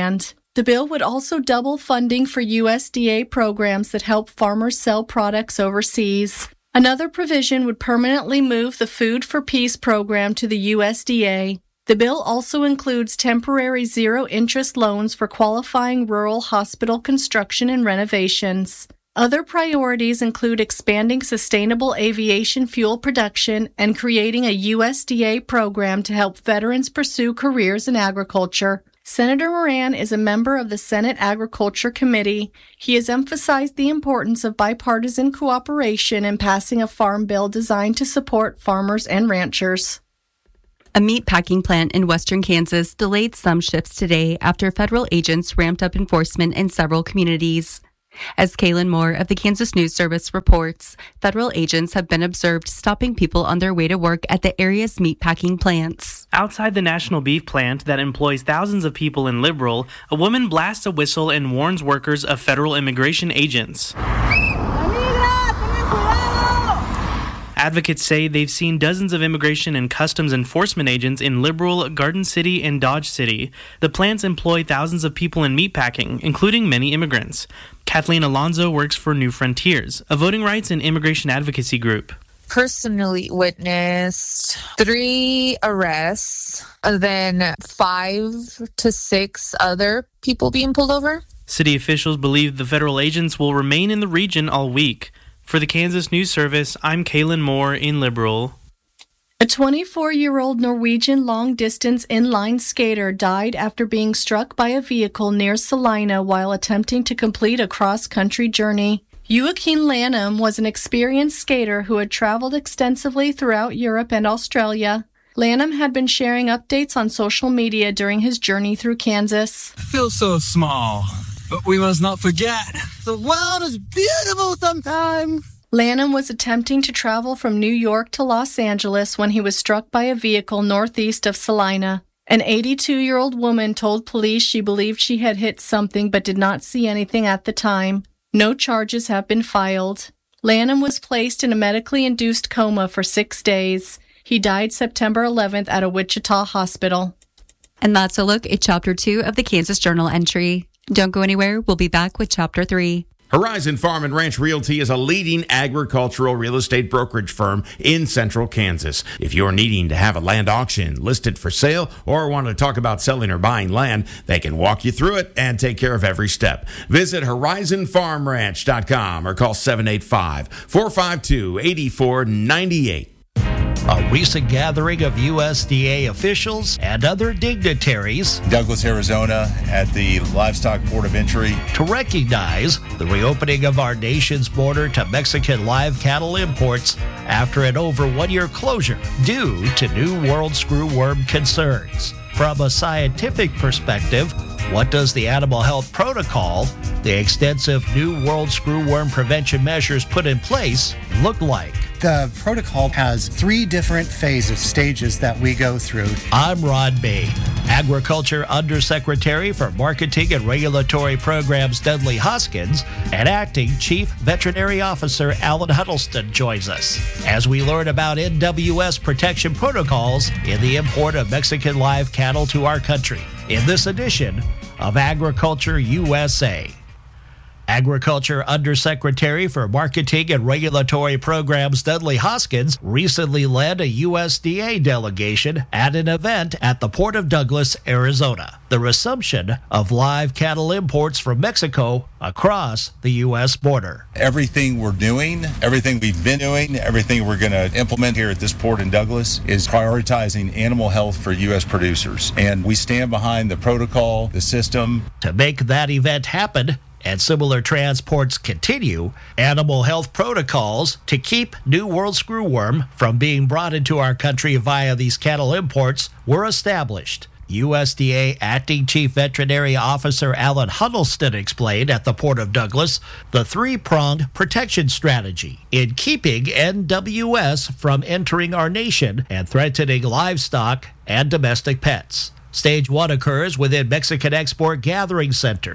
The bill would also double funding for U S D A programs that help farmers sell products overseas. Another provision would permanently move the Food for Peace program to the U S D A. The bill also includes temporary zero-interest loans for qualifying rural hospital construction and renovations. Other priorities include expanding sustainable aviation fuel production and creating a U S D A program to help veterans pursue careers in agriculture. Senator Moran is a member of the Senate Agriculture Committee. He has emphasized the importance of bipartisan cooperation in passing a farm bill designed to support farmers and ranchers. A meat packing plant in western Kansas delayed some shifts today after federal agents ramped up enforcement in several communities. As Kaylin Moore of the Kansas News Service reports, federal agents have been observed stopping people on their way to work at the area's meatpacking plants. Outside the National Beef Plant that employs thousands of people in Liberal, a woman blasts a whistle and warns workers of federal immigration agents. Advocates say they've seen dozens of immigration and customs enforcement agents in Liberal, Garden City, and Dodge City. The plants employ thousands of people in meatpacking, including many immigrants. Kathleen Alonzo works for New Frontiers, a voting rights and immigration advocacy group. Personally witnessed three arrests, and then five to six other people being pulled over. City officials believe the federal agents will remain in the region all week. For the Kansas News Service, I'm Kaylin Moore in Liberal. A twenty-four-year-old Norwegian long-distance inline skater died after being struck by a vehicle near Salina while attempting to complete a cross-country journey. Joaquin Lanham was an experienced skater who had traveled extensively throughout Europe and Australia. Lanham had been sharing updates on social media during his journey through Kansas. I feel so small. But we must not forget, the world is beautiful sometimes. Lanham was attempting to travel from New York to Los Angeles when he was struck by a vehicle northeast of Salina. An eighty-two-year-old woman told police she believed she had hit something but did not see anything at the time. No charges have been filed. Lanham was placed in a medically induced coma for six days. He died September eleventh at a Wichita hospital. And that's a look at Chapter two of the Kansas Journal entry. Don't go anywhere. We'll be back with Chapter three. Horizon Farm and Ranch Realty is a leading agricultural real estate brokerage firm in central Kansas. If you're needing to have a land auction listed for sale or want to talk about selling or buying land, they can walk you through it and take care of every step. Visit horizon farm ranch dot com or call seven eight five, four five two, eight four nine eight. A recent gathering of U S D A officials and other dignitaries, Douglas, Arizona, at the Livestock Port of Entry, to recognize the reopening of our nation's border to Mexican live cattle imports after an over one-year closure due to new world screwworm concerns. From a scientific perspective, what does the animal health protocol, the extensive new world screwworm prevention measures put in place, look like? The protocol has three different phases, stages that we go through. I'm Ron Bain, Agriculture Undersecretary for Marketing and Regulatory Programs Dudley Hoskins, and Acting Chief Veterinary Officer Alan Huddleston joins us as we learn about N W S protection protocols in the import of Mexican live cattle to our country in this edition of Agriculture U S A. Agriculture Undersecretary for Marketing and Regulatory Programs Dudley Hoskins recently led a U S D A delegation at an event at the Port of Douglas, Arizona, the resumption of live cattle imports from Mexico across the U S border. Everything we're doing, everything we've been doing, everything we're going to implement here at this port in Douglas is prioritizing animal health for U S producers. And we stand behind the protocol, the system. To make that event happen, and similar transports continue, animal health protocols to keep New World screwworm from being brought into our country via these cattle imports were established. U S D A Acting Chief Veterinary Officer Alan Huddleston explained at the Port of Douglas the three-pronged protection strategy in keeping N W S from entering our nation and threatening livestock and domestic pets. Stage one occurs within Mexican export gathering centers,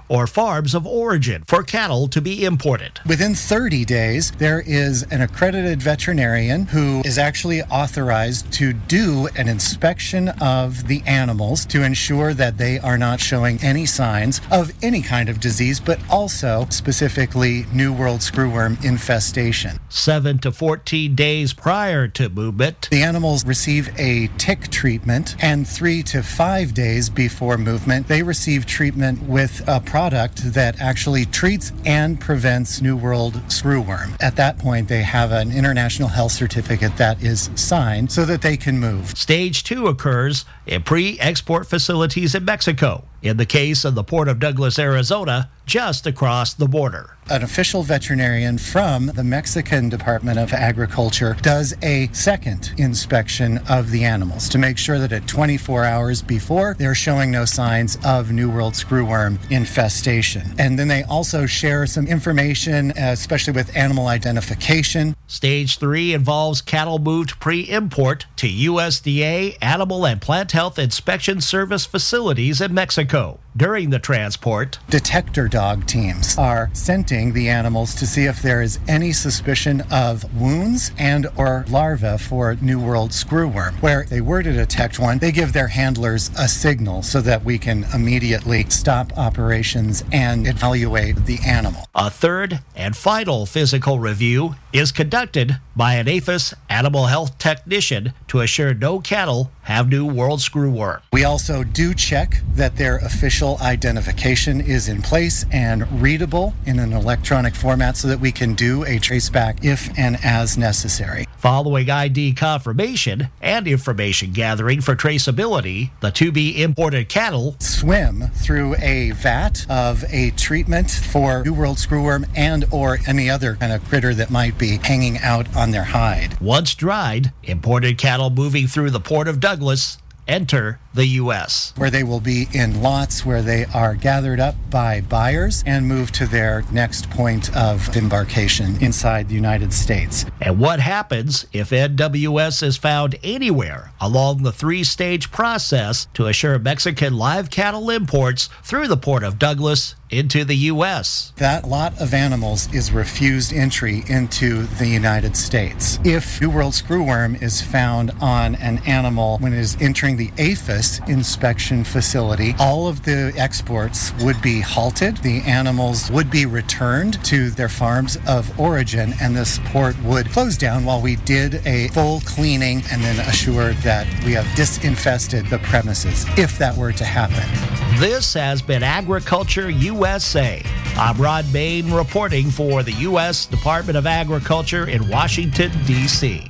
or farms of origin for cattle to be imported. Within thirty days, there is an accredited veterinarian who is actually authorized to do an inspection of the animals to ensure that they are not showing any signs of any kind of disease, but also specifically New World screwworm infestation. seven to fourteen days prior to movement, the animals receive a tick treatment, and three to five days before movement, they receive treatment with a product that actually treats and prevents New World screwworm. At that point, they have an international health certificate that is signed so that they can move. Stage two occurs in pre-export facilities in Mexico. In the case of the Port of Douglas, Arizona, just across the border. An official veterinarian from the Mexican Department of Agriculture does a second inspection of the animals to make sure that at twenty-four hours before, they're showing no signs of New World screwworm infestation. And then they also share some information, especially with animal identification. Stage three involves cattle moved pre-import to U S D A Animal and Plant Health Inspection Service facilities in Mexico. During the transport, detector dog teams are scenting the animals to see if there is any suspicion of wounds and or larvae for New World screwworm. Where they were to detect one, they give their handlers a signal so that we can immediately stop operations and evaluate the animal. A third and final physical review is conducted by an APHIS animal health technician to assure no cattle have New World screwworm. We also do check that their official identification is in place and readable in an electronic format so that we can do a traceback if and as necessary. Following I D confirmation and information gathering for traceability, the to-be imported cattle swim through a vat of a treatment for New World screwworm and or any other kind of critter that might be hanging out on their hide. Once dried, imported cattle moving through the Port of Douglas enter the U S, where they will be in lots where they are gathered up by buyers and moved to their next point of embarkation inside the United States. And what happens if N W S is found anywhere along the three-stage process to assure Mexican live cattle imports through the Port of Douglas into the U S? That lot of animals is refused entry into the United States. If New World screwworm is found on an animal when it is entering the APHIS inspection facility, all of the exports would be halted. The animals would be returned to their farms of origin, and this port would close down while we did a full cleaning and then assured that we have disinfested the premises, if that were to happen. This has been Agriculture U S A. I'm Rod Bain reporting for the U S Department of Agriculture in Washington, D C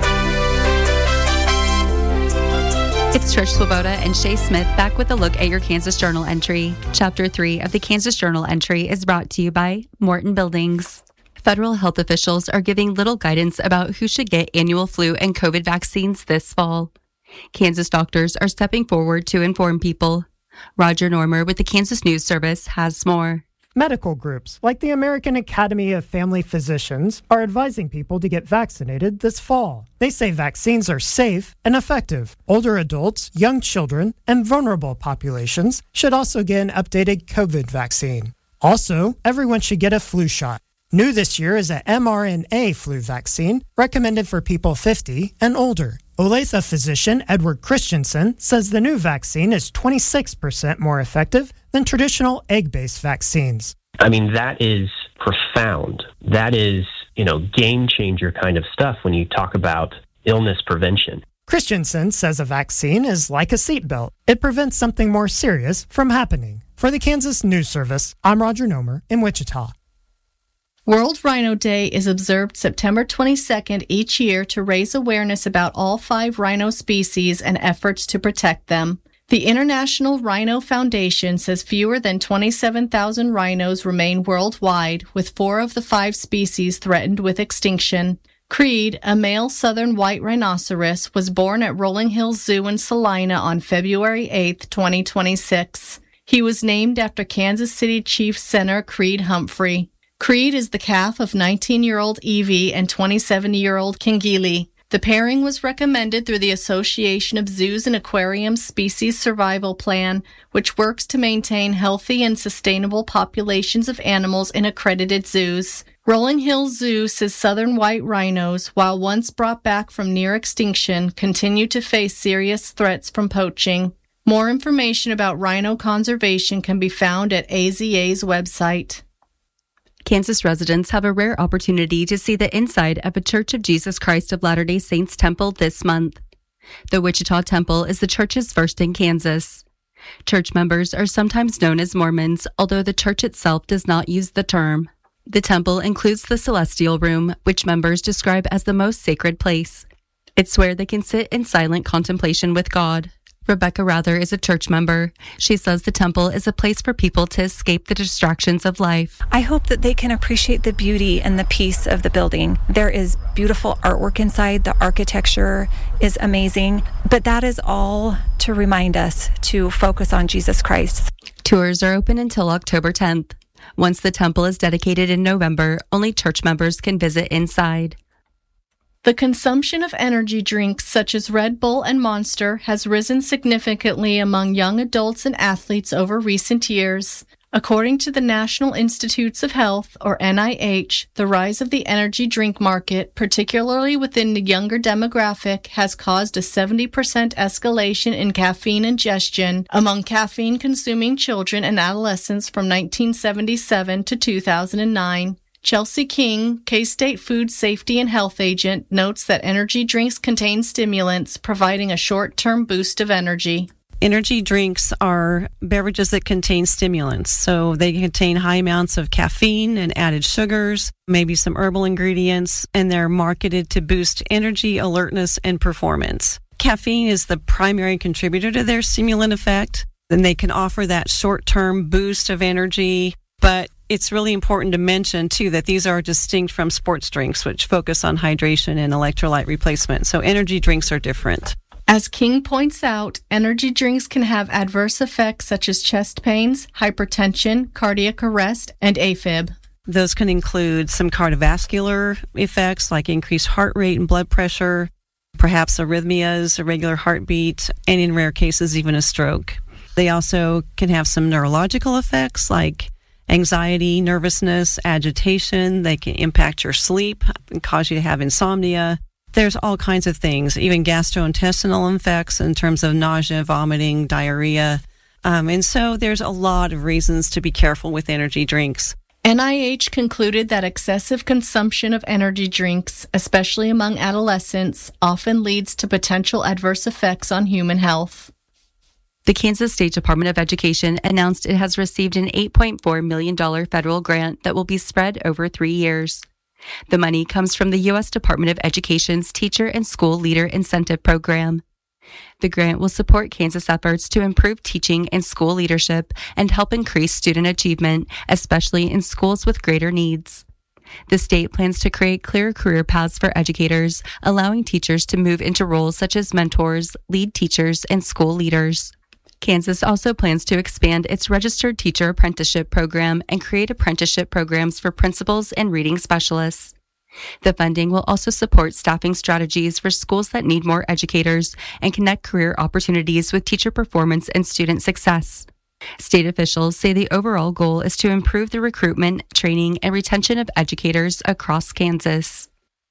It's Trish Swoboda and Shay Smith back with a look at your Kansas Journal entry. Chapter three of the Kansas Journal entry is brought to you by Morton Buildings. Federal health officials are giving little guidance about who should get annual flu and COVID vaccines this fall. Kansas doctors are stepping forward to inform people. Roger Normer with the Kansas News Service has more. Medical groups, like the American Academy of Family Physicians, are advising people to get vaccinated this fall. They say vaccines are safe and effective. Older adults, young children, and vulnerable populations should also get an updated COVID vaccine. Also, everyone should get a flu shot. New this year is an mRNA flu vaccine recommended for people fifty and older. Olathe physician Edward Christensen says the new vaccine is twenty-six percent more effective than traditional egg-based vaccines. I mean, that is profound. That is, you know, game changer kind of stuff when you talk about illness prevention. Christensen says a vaccine is like a seatbelt. It prevents something more serious from happening. For the Kansas News Service, I'm Roger Nomer in Wichita. World Rhino Day is observed September twenty-second each year to raise awareness about all five rhino species and efforts to protect them. The International Rhino Foundation says fewer than twenty-seven thousand rhinos remain worldwide, with four of the five species threatened with extinction. Creed, a male southern white rhinoceros, was born at Rolling Hills Zoo in Salina on February eighth, twenty twenty-six. He was named after Kansas City Chiefs center Creed Humphrey. Creed is the calf of nineteen-year-old Evie and twenty-seven-year-old Kingili. The pairing was recommended through the Association of Zoos and Aquariums Species Survival Plan, which works to maintain healthy and sustainable populations of animals in accredited zoos. Rolling Hills Zoo says southern white rhinos, while once brought back from near extinction, continue to face serious threats from poaching. More information about rhino conservation can be found at A Z A's website. Kansas residents have a rare opportunity to see the inside of a Church of Jesus Christ of Latter-day Saints temple this month. The Wichita Temple is the church's first in Kansas. Church members are sometimes known as Mormons, although the church itself does not use the term. The temple includes the Celestial Room, which members describe as the most sacred place. It's where they can sit in silent contemplation with God. Rebecca Rather is a church member. She says the temple is a place for people to escape the distractions of life. I hope that they can appreciate the beauty and the peace of the building. There is beautiful artwork inside. The architecture is amazing. But that is all to remind us to focus on Jesus Christ. Tours are open until October tenth. Once the temple is dedicated in November, only church members can visit inside. The consumption of energy drinks such as Red Bull and Monster has risen significantly among young adults and athletes over recent years. According to the National Institutes of Health, or N I H, the rise of the energy drink market, particularly within the younger demographic, has caused a seventy percent escalation in caffeine ingestion among caffeine-consuming children and adolescents from nineteen seventy-seven to two thousand nine. Chelsea King, K-State Food Safety and Health Agent, notes that energy drinks contain stimulants, providing a short-term boost of energy. Energy drinks are beverages that contain stimulants. So they contain high amounts of caffeine and added sugars, maybe some herbal ingredients, and they're marketed to boost energy, alertness, and performance. Caffeine is the primary contributor to their stimulant effect, and they can offer that short-term boost of energy. But it's really important to mention, too, that these are distinct from sports drinks, which focus on hydration and electrolyte replacement. So energy drinks are different. As King points out, energy drinks can have adverse effects such as chest pains, hypertension, cardiac arrest, and AFib. Those can include some cardiovascular effects like increased heart rate and blood pressure, perhaps arrhythmias, irregular heartbeat, and in rare cases, even a stroke. They also can have some neurological effects like anxiety, nervousness, agitation. They can impact your sleep and cause you to have insomnia. There's all kinds of things, even gastrointestinal effects in terms of nausea, vomiting, diarrhea. Um, and so there's a lot of reasons to be careful with energy drinks. N I H concluded that excessive consumption of energy drinks, especially among adolescents, often leads to potential adverse effects on human health. The Kansas State Department of Education announced it has received an eight point four million dollars federal grant that will be spread over three years. The money comes from the U S Department of Education's Teacher and School Leader Incentive Program. The grant will support Kansas efforts to improve teaching and school leadership and help increase student achievement, especially in schools with greater needs. The state plans to create clear career paths for educators, allowing teachers to move into roles such as mentors, lead teachers, and school leaders. Kansas also plans to expand its registered teacher apprenticeship program and create apprenticeship programs for principals and reading specialists. The funding will also support staffing strategies for schools that need more educators and connect career opportunities with teacher performance and student success. State officials say the overall goal is to improve the recruitment, training, and retention of educators across Kansas.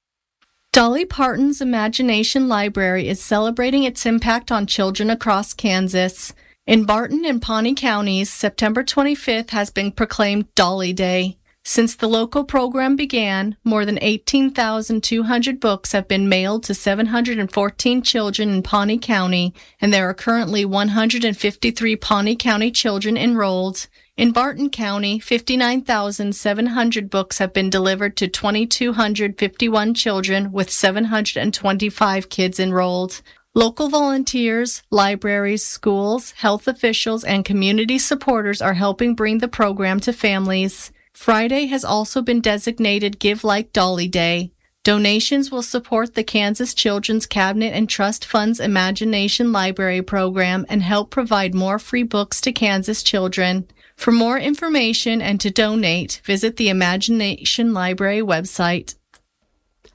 Dolly Parton's Imagination Library is celebrating its impact on children across Kansas. In Barton and Pawnee counties, September twenty-fifth has been proclaimed Dolly Day. Since the local program began, more than eighteen thousand two hundred books have been mailed to seven hundred fourteen children in Pawnee County, and there are currently one hundred fifty-three Pawnee County children enrolled. In Barton County, fifty-nine thousand seven hundred books have been delivered to two thousand two hundred fifty-one children with seven hundred twenty-five kids enrolled. Local volunteers, libraries, schools, health officials, and community supporters are helping bring the program to families. Friday has also been designated Give Like Dolly Day. Donations will support the Kansas Children's Cabinet and Trust Fund's Imagination Library program and help provide more free books to Kansas children. For more information and to donate, visit the Imagination Library website.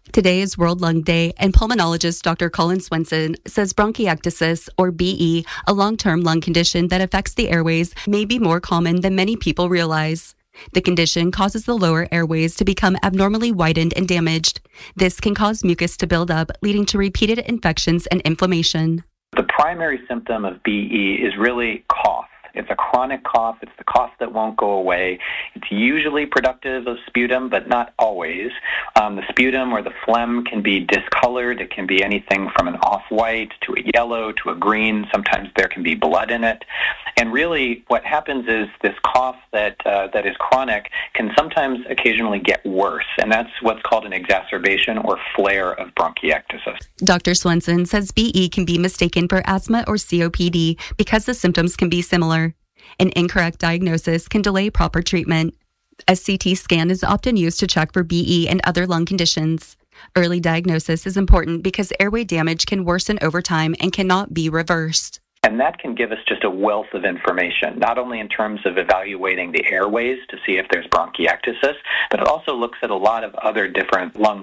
Today is World Lung Day, and pulmonologist Doctor Colin Swenson says bronchiectasis, or B E, a long-term lung condition that affects the airways, may be more common than many people realize. The condition causes the lower airways to become abnormally widened and damaged. This can cause mucus to build up, leading to repeated infections and inflammation. The primary symptom of B E is really cough. It's a chronic cough. It's the cough that won't go away. It's usually productive of sputum, but not always. Um, the sputum or the phlegm can be discolored. It can be anything from an off-white to a yellow to a green. Sometimes there can be blood in it. And really what happens is this cough that uh, that is chronic can sometimes occasionally get worse, and that's what's called an exacerbation or flare of bronchiectasis. Doctor Swenson says B E can be mistaken for asthma or C O P D because the symptoms can be similar. An incorrect diagnosis can delay proper treatment. A C T scan is often used to check for B E and other lung conditions. Early diagnosis is important because airway damage can worsen over time and cannot be reversed. And that can give us just a wealth of information, not only in terms of evaluating the airways to see if there's bronchiectasis, but it also looks at a lot of other different lung